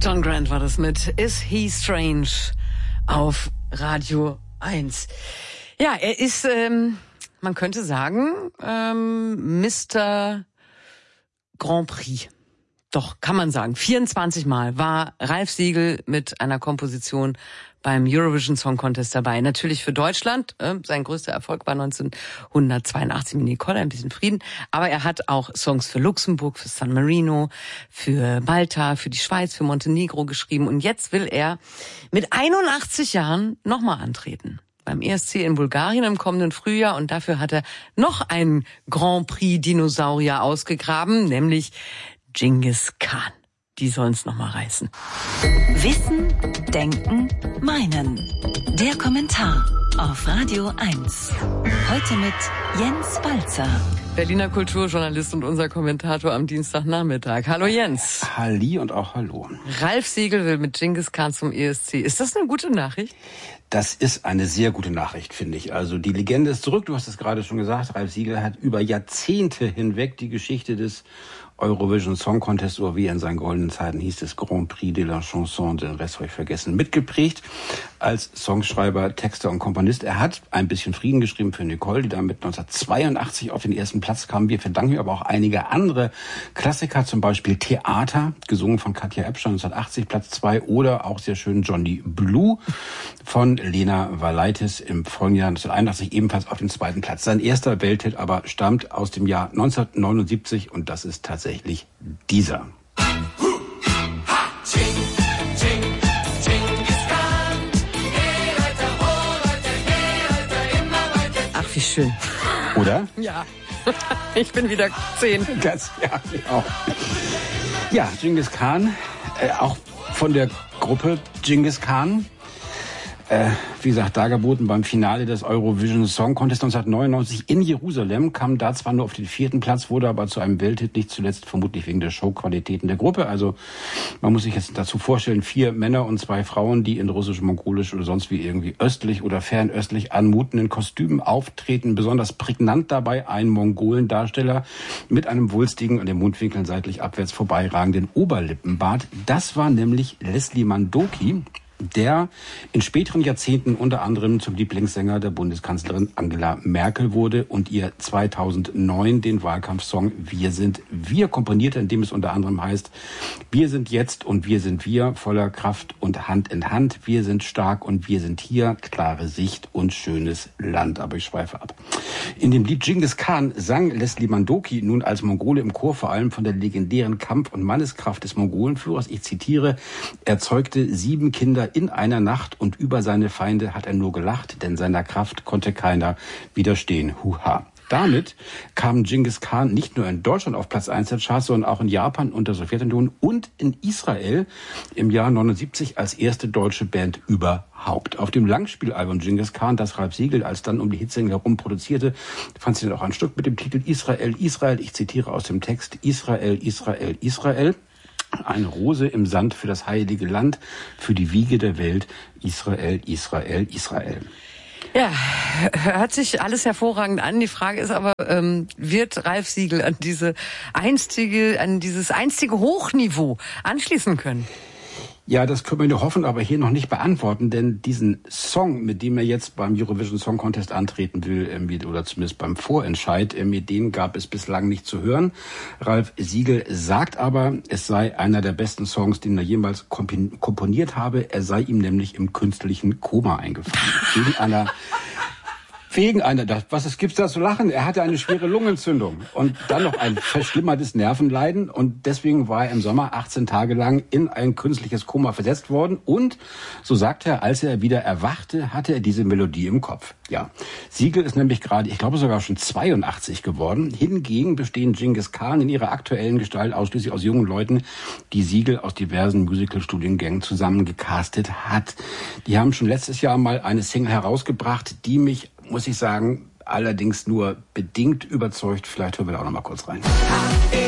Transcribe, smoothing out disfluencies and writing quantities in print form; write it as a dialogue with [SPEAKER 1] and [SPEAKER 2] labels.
[SPEAKER 1] John Grant war das mit Is He Strange auf Radio 1. Ja, er ist, man könnte sagen, Mr. Grand Prix. Doch, kann man sagen. 24 Mal war Ralf Siegel mit einer Komposition beim Eurovision Song Contest dabei. Natürlich für Deutschland. Sein größter Erfolg war 1982 mit Nicole, ein bisschen Frieden. Aber er hat auch Songs für Luxemburg, für San Marino, für Malta, für die Schweiz, für Montenegro geschrieben. Und jetzt will er mit 81 Jahren nochmal antreten. Beim ESC in Bulgarien im kommenden Frühjahr. Und dafür hat er noch einen Grand Prix Dinosaurier ausgegraben, nämlich Genghis Khan. Die sollen's noch mal reißen.
[SPEAKER 2] Wissen, denken, meinen. Der Kommentar auf Radio 1. Heute mit Jens Balzer.
[SPEAKER 1] Berliner Kulturjournalist und unser Kommentator am Dienstagnachmittag. Hallo Jens.
[SPEAKER 3] Halli und auch hallo.
[SPEAKER 1] Ralf Siegel will mit Genghis Khan zum ESC. Ist das eine gute Nachricht?
[SPEAKER 3] Das ist eine sehr gute Nachricht, finde ich. Also die Legende ist zurück. Du hast es gerade schon gesagt. Ralf Siegel hat über Jahrzehnte hinweg die Geschichte des Eurovision Song Contest, oder wie in seinen goldenen Zeiten hieß es, Grand Prix de la Chanson, den Rest habe ich vergessen, mitgeprägt als Songschreiber, Texter und Komponist. Er hat ein bisschen Frieden geschrieben für Nicole, die damit 1982 auf den ersten Platz kam. Wir verdanken aber auch einige andere Klassiker, zum Beispiel Theater, gesungen von Katja Ebster 1980, Platz 2, oder auch sehr schön Johnny Blue von Lena Valaitis im Folgejahr 1981 ebenfalls auf den zweiten Platz. Sein erster Welthit aber stammt aus dem Jahr 1979 und das ist tatsächlich dieser.
[SPEAKER 1] Ach, wie schön.
[SPEAKER 3] Oder?
[SPEAKER 1] Ja, ich bin wieder 10.
[SPEAKER 3] Das, ja, genau. Ja, Genghis Khan, auch von der Gruppe Genghis Khan. Wie gesagt, dargeboten beim Finale des Eurovision Song Contest 1999 in Jerusalem, kam da zwar nur auf den 4. Platz, wurde aber zu einem Welthit, nicht zuletzt vermutlich wegen der Showqualitäten der Gruppe. Also man muss sich jetzt dazu vorstellen, 4 Männer und 2 Frauen, die in russisch, mongolisch oder sonst wie irgendwie östlich oder fernöstlich anmutenden Kostümen auftreten. Besonders prägnant dabei ein Mongolendarsteller mit einem wulstigen, an den Mundwinkeln seitlich abwärts vorbeiragenden Oberlippenbart. Das war nämlich Leslie Mandoki, der in späteren Jahrzehnten unter anderem zum Lieblingssänger der Bundeskanzlerin Angela Merkel wurde und ihr 2009 den Wahlkampfsong Wir sind wir komponierte, in dem es unter anderem heißt: Wir sind jetzt und wir sind wir, voller Kraft und Hand in Hand. Wir sind stark und wir sind hier, klare Sicht und schönes Land. Aber ich schweife ab. In dem Lied Genghis Khan sang Leslie Mandoki nun als Mongole im Chor vor allem von der legendären Kampf- und Manneskraft des Mongolenführers. Ich zitiere: Er zeugte 7 Kinder in einer Nacht und über seine Feinde hat er nur gelacht, denn seiner Kraft konnte keiner widerstehen. Huha. Damit kam Genghis Khan nicht nur in Deutschland auf Platz 1 der Charts, sondern auch in Japan und der Sowjetunion und in Israel im Jahr 79 als erste deutsche Band überhaupt. Auf dem Langspielalbum Genghis Khan, das Ralf Siegel als dann um die Hitsingle herum produzierte, fand sie dann auch ein Stück mit dem Titel Israel, Israel. Ich zitiere aus dem Text: Israel, Israel, Israel. Eine Rose im Sand für das heilige Land, für die Wiege der Welt. Israel, Israel, Israel.
[SPEAKER 1] Ja, hört sich alles hervorragend an. Die Frage ist aber, wird Ralf Siegel an dieses einstige Hochniveau anschließen können?
[SPEAKER 3] Ja, das können wir nur hoffen, aber hier noch nicht beantworten, denn diesen Song, mit dem er jetzt beim Eurovision Song Contest antreten will, oder zumindest beim Vorentscheid, den gab es bislang nicht zu hören. Ralf Siegel sagt aber, es sei einer der besten Songs, den er jemals komponiert habe. Er sei ihm nämlich im künstlichen Koma eingefallen. Wegen einer, was gibt's da zu lachen? Er hatte eine schwere Lungenentzündung und dann noch ein verschlimmertes Nervenleiden und deswegen war er im Sommer 18 Tage lang in ein künstliches Koma versetzt worden und, so sagt er, als er wieder erwachte, hatte er diese Melodie im Kopf. Ja, Siegel ist nämlich gerade, ich glaube sogar schon 82 geworden. Hingegen bestehen Genghis Khan in ihrer aktuellen Gestalt ausschließlich aus jungen Leuten, die Siegel aus diversen Musical-Studiengängen zusammen gecastet hat. Die haben schon letztes Jahr mal eine Single herausgebracht, die mich, muss ich sagen, allerdings nur bedingt überzeugt. Vielleicht hören wir da auch noch mal kurz rein.